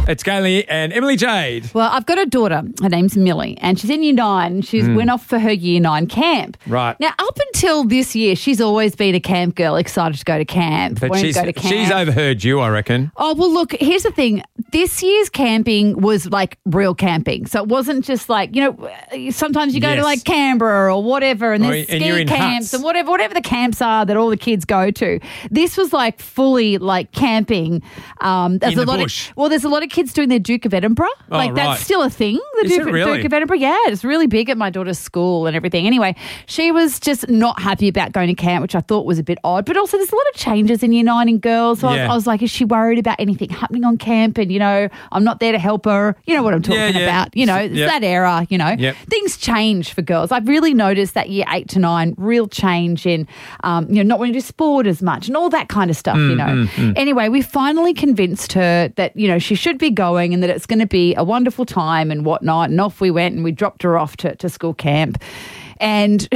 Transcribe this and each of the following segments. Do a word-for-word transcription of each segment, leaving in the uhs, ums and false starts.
It's Kaylee and Emily Jade. Well, I've got a daughter. Her name's Millie, and she's in year nine. She's mm. went off for her year nine camp. Right. Now, up until this year, she's always been a camp girl, excited to go to camp. But she's, to go to camp. she's overheard you, I reckon. Oh, well, look, here's the thing. This year's camping was like real camping. So it wasn't just like, you know, sometimes you go yes. to like Canberra or whatever, and there's and ski camps huts. and whatever, whatever the camps are that all the kids go to. This was like fully like camping. Um, there's In a the lot bush. Of, well, there's a lot of kids doing their Duke of Edinburgh. Oh, like that's right. still a thing. The Is Duke, it really? Duke of Edinburgh. Yeah, it's really big at my daughter's school and everything. Anyway, she was just not happy about going to camp, which I thought was a bit odd. But also, there's a lot of changes in year nine in girls. So Yeah. I, was, I was like, is she worried about anything happening on camp? And, you know, I'm not there to help her. You know what I'm talking Yeah, yeah. about. You know, it's Yep. that era, you know. Yep. Things change for girls. I've really noticed that year eight to nine, real change in, um, you know, not wanting to do sport as much and all that kind of stuff, Mm, you know. mm, mm. Anyway, we finally convinced her that, you know, she should be going and that it's going to be a wonderful time and whatnot. And off we went and we dropped her off to, to school camp. And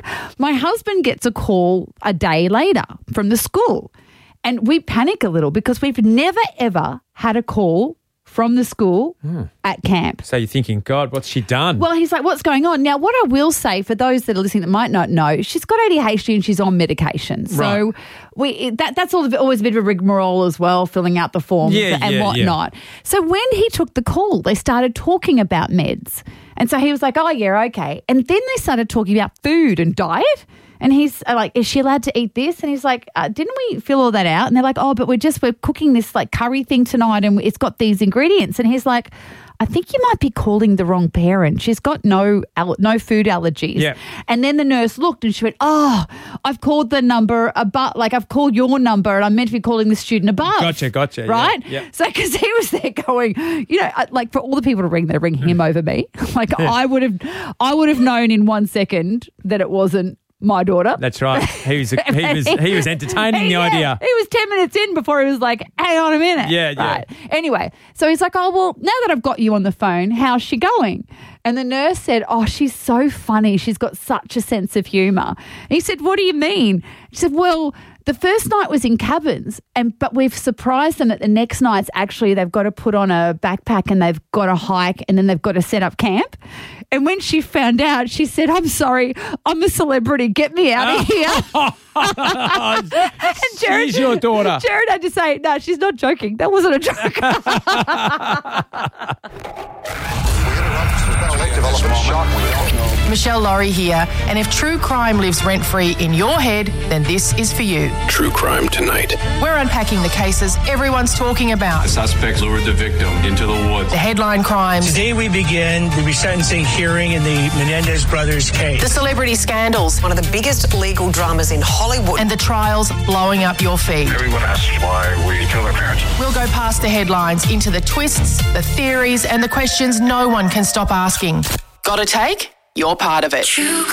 my husband gets a call a day later from the school. And we panic a little because we've never, ever had a call from the school Mm. at camp. So you're thinking, God, what's she done? Well, he's like, what's going on? Now, what I will say for those that are listening that might not know, she's got A D H D and she's on medication. So Right. we that that's all, always a bit of a rigmarole as well, filling out the forms Yeah, and yeah, whatnot. So when he took the call, they started talking about meds. And so he was like, oh, yeah, okay. And then they started talking about food and diet. And he's like, is she allowed to eat this? And he's like, uh, didn't we fill all that out? And they're like, oh, but we're just, we're cooking this like curry thing tonight and it's got these ingredients. And he's like, I think you might be calling the wrong parent. She's got no al- no food allergies. Yeah. And then the nurse looked and she went, oh, I've called the number above, like I've called your number and I'm meant to be calling the student above. Gotcha, gotcha. Right? Yeah, yeah. So because he was there going, you know, I- like for all the people to ring, they ring him over me. Like I would have, I would have known in one second that it wasn't my daughter. That's right. He was he was he was entertaining the Yeah, idea. He was ten minutes in before he was like, hang on a minute. Yeah, yeah. Right. Anyway, so he's like, oh, well, now that I've got you on the phone, how's she going? And the nurse said, oh, she's so funny. She's got such a sense of humour. And he said, what do you mean? She said, well, the first night was in cabins, and but we've surprised them that the next night's actually they've got to put on a backpack and they've got to hike and then they've got to set up camp. And when she found out, she said, I'm sorry, I'm a celebrity. Get me out of here. And Jared, She's your daughter. Jared had to say, no, she's not joking. That wasn't a joke. Michelle Laurie here, and if true crime lives rent-free in your head, then this is for you. True Crime Tonight. We're unpacking the cases everyone's talking about. The suspect lured the victim into the woods. The headline crimes, Today we begin the resentencing hearing in the Menendez brothers case. the celebrity scandals, One of the biggest legal dramas in Hollywood. and the trials blowing up your feed. Everyone asks why we kill our parents. We'll go past the headlines into the twists, the theories, and the questions no one can stop asking. Got a take? You're part of it. True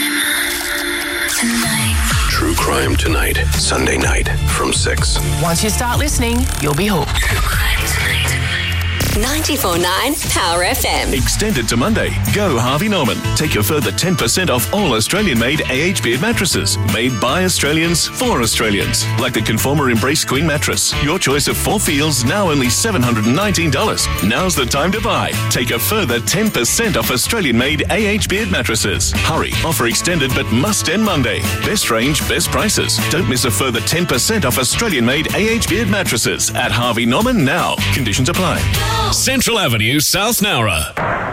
Crime Tonight. Sunday night from six. Once you start listening, you'll be hooked. ninety-four point nine Power F M. Extended to Monday. Go Harvey Norman. Take your further ten percent off all Australian-made A H Beard mattresses. Made by Australians for Australians. Like the Conformer Embrace Queen mattress. Your choice of four feels, now only seven hundred nineteen dollars. Now's the time to buy. Take a further ten percent off Australian-made A H Beard mattresses. Hurry. Offer extended but must end Monday. Best range, best prices. Don't miss a further ten percent off Australian-made A H Beard mattresses at Harvey Norman now. Conditions apply. Central Avenue, South Nowra.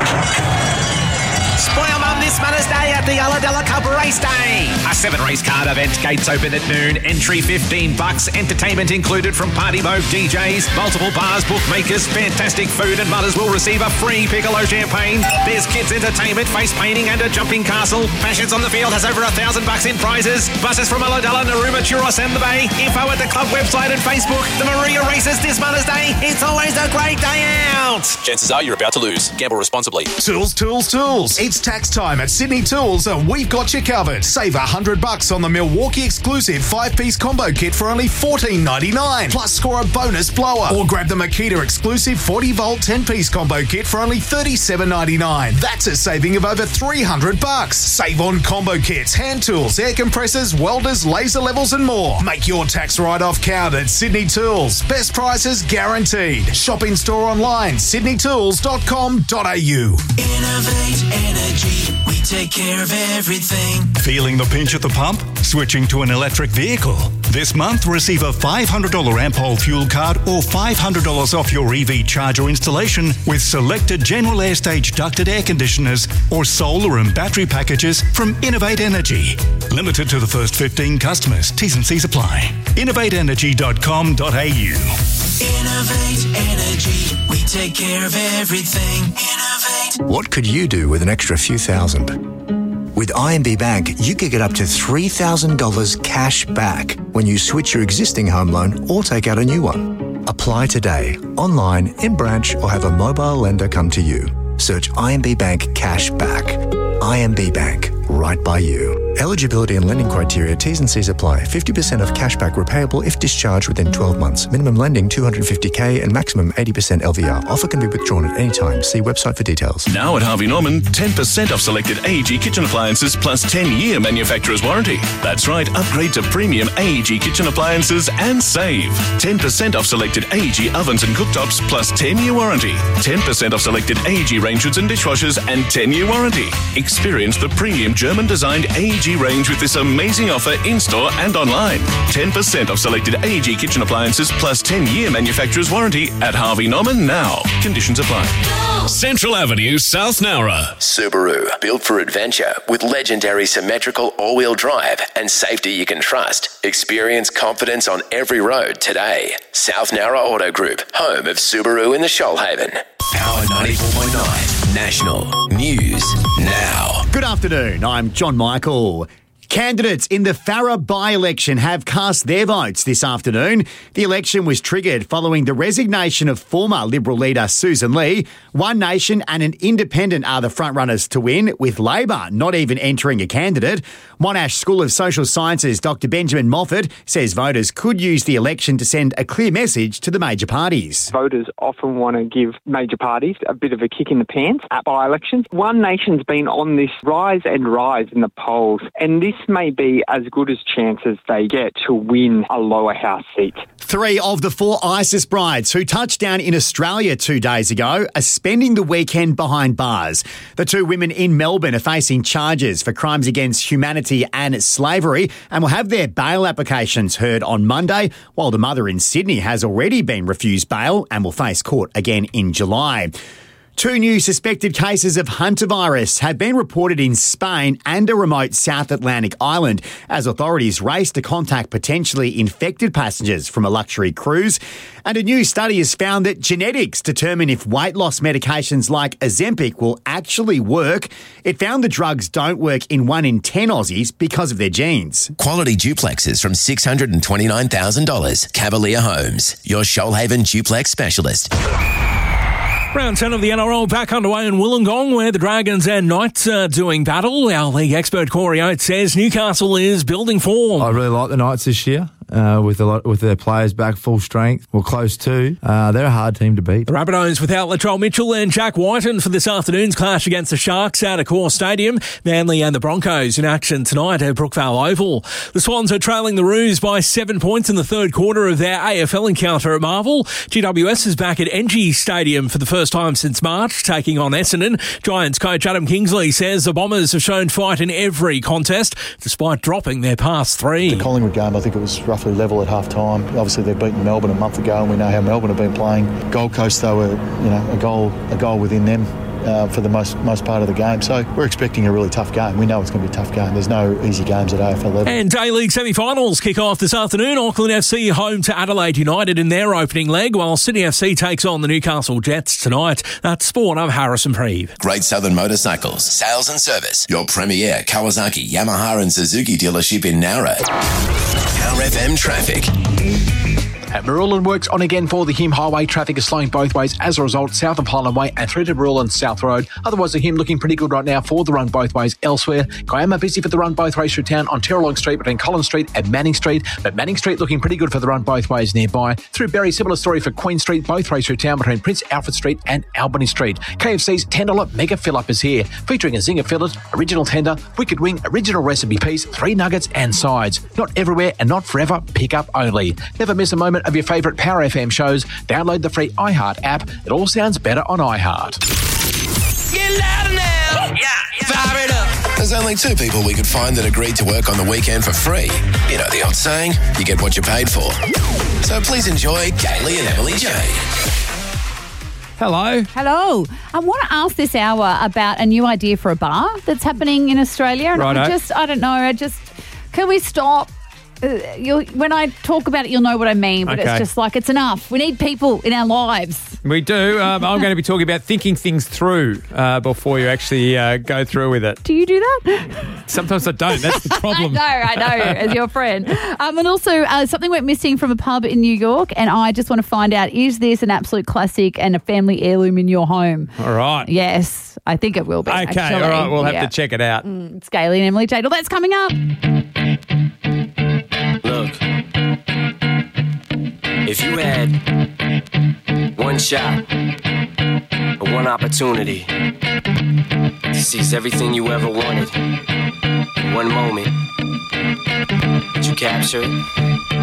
Spoil Mum this Mother's Day at the Ulladulla Cup Race Day. A seven race card event, gates open at noon, entry fifteen bucks, entertainment included from Party Boat D Js, multiple bars, bookmakers, fantastic food, and mothers will receive a free piccolo champagne. There's kids entertainment, face painting and a jumping castle. Passions on the Field has over a thousand bucks in prizes. Buses from Ulladulla, Narooma, Churros and the Bay. Info at the club website and Facebook. The Maria races this Mother's Day. It's always a great day out. Chances are you're about to lose. Gamble responsibly. Tools, tools, tools. It's tax time at Sydney Tools and we've got you covered. Save one hundred bucks on the Milwaukee exclusive five-piece combo kit for only fourteen ninety-nine. Plus score a bonus blower. Or grab the Makita exclusive forty volt ten-piece combo kit for only thirty-seven ninety-nine. That's a saving of over three hundred bucks. Save on combo kits, hand tools, air compressors, welders, laser levels and more. Make your tax write-off count at Sydney Tools. Best prices guaranteed. Shop in store online, sydney tools dot com dot a u. Innovate Energy. We take care of everything. Feeling the pinch at the pump? Switching to an electric vehicle? This month, receive a five hundred dollars Ampol fuel card or five hundred dollars off your E V charger installation with selected General Airstage ducted air conditioners or solar and battery packages from Innovate Energy. Limited to the first fifteen customers. T's and C's apply. innovate energy dot com dot a u. Innovate Energy. We take care of everything. Innovate. What could you do with an extra few thousand? With I M B Bank, you could get up to three thousand dollars cash back when you switch your existing home loan or take out a new one. Apply today, online, in branch, or have a mobile lender come to you. Search I M B Bank Cash Back. I M B Bank, right by you. Eligibility and lending criteria, T's and C's apply. fifty percent of cashback repayable if discharged within twelve months. Minimum lending two hundred fifty thousand and maximum eighty percent L V R. Offer can be withdrawn at any time. See website for details. Now at Harvey Norman, ten percent off selected A E G kitchen appliances plus ten year manufacturer's warranty. That's right, upgrade to premium A E G kitchen appliances and save. ten percent off selected A E G ovens and cooktops plus ten year warranty. ten percent off selected A E G range hoods and dishwashers and ten year warranty. Experience the premium German-designed A E G range with this amazing offer in-store and online. ten percent off selected A E G kitchen appliances plus ten year manufacturer's warranty at Harvey Norman now. Conditions apply. Central Avenue, South Nowra. Subaru, built for adventure with legendary symmetrical all-wheel drive and safety you can trust. Experience confidence on every road today. South Nowra Auto Group, home of Subaru in the Shoalhaven. Power ninety-four point nine, National News Now. Good afternoon, I'm John Michael. Candidates in the Farrer by-election have cast their votes this afternoon. The election was triggered following the resignation of former Liberal leader Susan Lee. One Nation and an Independent are the frontrunners to win, with Labor not even entering a candidate. Monash School of Social Sciences Doctor Benjamin Moffat says voters could use the election to send a clear message to the major parties. Voters often want to give major parties a bit of a kick in the pants at by-elections. One Nation's been on this rise and rise in the polls, and this may be as good a chance as they get to win a lower house seat. Three of the four ISIS brides who touched down in Australia two days ago are spending the weekend behind bars. The two women in Melbourne are facing charges for crimes against humanity and slavery and will have their bail applications heard on Monday, while the mother in Sydney has already been refused bail and will face court again in July. Two new suspected cases of hantavirus have been reported in Spain and a remote South Atlantic island as authorities race to contact potentially infected passengers from a luxury cruise. And a new study has found that genetics determine if weight loss medications like Ozempic will actually work. It found the drugs don't work in one in ten Aussies because of their genes. Quality duplexes from six hundred twenty-nine thousand dollars. Cavalier Homes, your Shoalhaven duplex specialist. Round ten of the N R L back underway in Wollongong, where the Dragons and Knights are doing battle. Our league expert Corey Oates says Newcastle is building form. I really like the Knights this year. Uh, with a lot, with their players back full strength, or close to. Uh, they're a hard team to beat. The Rabbitohs without Latrell Mitchell and Jack Whiten for this afternoon's clash against the Sharks at Accor Stadium. Manly and the Broncos in action tonight at Brookvale Oval. The Swans are trailing the Roos by seven points in the third quarter of their A F L encounter at Marvel. G W S is back at N G Stadium for the first time since March, taking on Essendon. Giants coach Adam Kingsley says the Bombers have shown fight in every contest, despite dropping their past three. The Collingwood game, I think it was roughly level at half time. Obviously they've beaten Melbourne a month ago and we know how Melbourne have been playing. Gold Coast though, were, you know, a goal a goal within them uh, for the most most part of the game. So we're expecting a really tough game. We know it's going to be a tough game. There's no easy games at A F L level. And A-League semi-finals kick off this afternoon. Auckland F C home to Adelaide United in their opening leg, while Sydney F C takes on the Newcastle Jets tonight. That's sport. I'm Harrison Preeve. Great Southern Motorcycles, sales and service. Your premier Kawasaki, Yamaha and Suzuki dealership in Nowra. Power F M traffic. At Marulan, works on again for the Hume Highway. Traffic is slowing both ways as a result, south of Highland Way and through to Marulan South Road. Otherwise, the Hume looking pretty good right now for the run both ways elsewhere. Kiama busy for the run both ways through town on Terralong Street between Collins Street and Manning Street, but Manning Street looking pretty good for the run both ways nearby. Through Berry, similar story for Queen Street, both ways through town between Prince Alfred Street and Albany Street. K F C's ten dollars Mega Fill-Up is here, featuring a Zinger fillet, original tender, wicked wing, original recipe piece, three nuggets and sides. Not everywhere and not forever, pick up only. Never miss a moment of your favourite Power F M shows. Download the free iHeart app. It all sounds better on iHeart. Get louder now. Yeah, yeah. Fire it up. There's only two people we could find that agreed to work on the weekend for free. You know the old saying, you get what you paid for. So please enjoy Kaylee and Emily J. Hello. Hello. I want to ask this hour about a new idea for a bar that's happening in Australia. And Righto. I just, I don't know, I just, can we stop? Uh, you'll, when I talk about it, you'll know what I mean, but Okay. it's just like, it's enough. We need people in our lives. We do. Um, I'm going to be talking about thinking things through uh, before you actually uh, go through with it. Do you do that? Sometimes I don't. That's the problem. I know, I know, as your friend. Um, and also, uh, something went missing from a pub in New York, and I just want to find out, is this an absolute classic and a family heirloom in your home? All right. Yes, I think it will be. Okay, actually. all right. We'll have Yeah. to check it out. Mm, it's Gailey and Emily Jade. Well, that's coming up. Look, if you had one shot or one opportunity to seize everything you ever wanted in one moment, would you capture it?